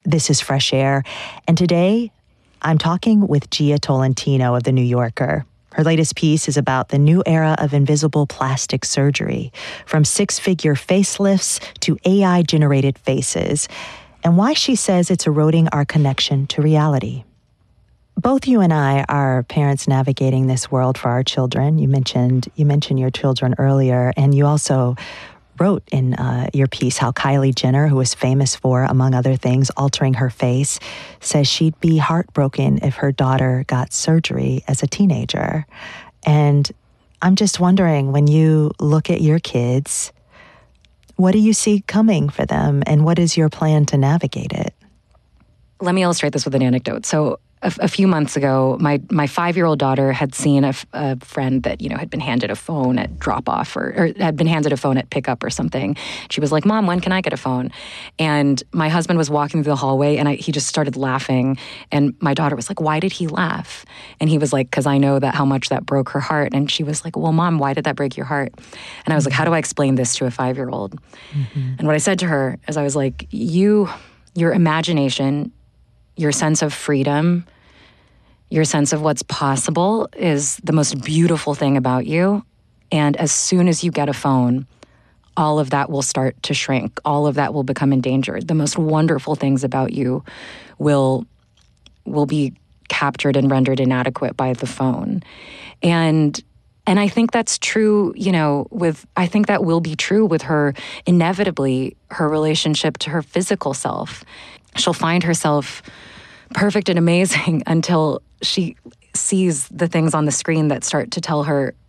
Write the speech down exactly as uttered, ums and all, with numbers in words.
This is Fresh Air, and today I'm talking with Jia Tolentino of The New Yorker. Her latest piece is about the new era of invisible plastic surgery, from six-figure facelifts to A I-generated faces, and why she says it's eroding our connection to reality. Both you and I are parents navigating this world for our children. You mentioned you mentioned your children earlier, and you also wrote in uh, your piece how Kylie Jenner, who is famous for, among other things, altering her face, says she'd be heartbroken if her daughter got surgery as a teenager. And I'm just wondering, when you look at your kids, what do you see coming for them, and what is your plan to navigate it? Let me illustrate this with an anecdote. So a, a few months ago, my my five-year-old daughter had seen a, a friend that, you know, had been handed a phone at drop-off or, or had been handed a phone at pickup or something. She was like, "Mom, when can I get a phone?" And my husband was walking through the hallway, and I, he just started laughing. And my daughter was like, "Why did he laugh?" And he was like, "Because I know that how much that broke her heart." And she was like, "Well, Mom, why did that break your heart?" And I was like, "How do I explain this to a five-year-old?" Mm-hmm. And what I said to her is I was like, you, your imagination, your sense of freedom, your sense of what's possible is the most beautiful thing about you. And as soon as you get a phone, all of that will start to shrink. All of that will become endangered. The most wonderful things about you will, will be captured and rendered inadequate by the phone. And and I think that's true, you know, with, I think that will be true with her, inevitably, her relationship to her physical self. She'll find herself perfect and amazing until she sees the things on the screen that start to tell her